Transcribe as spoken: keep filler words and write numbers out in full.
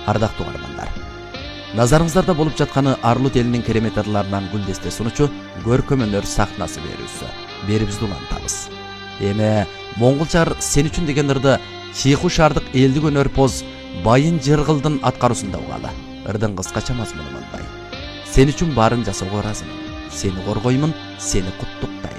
Ардактуу угармандар, назарыңыздарда болуп жатканы Арлут элинин керемет ырларынан гүлдесте сунучу көркөм өнөр сахнасы берүүсү. Берибизди улантабыз. Эми Монголчар сен үчүн деген ырды Чийху шаардык элдик өнөр поз Байын Жыргылдын аткаруусунда угалы. Ырдын кыскача мазмуну мындай: сен үчүн баарын жасоого ыраазымын. Сени коргоймун, сени куттуктайм.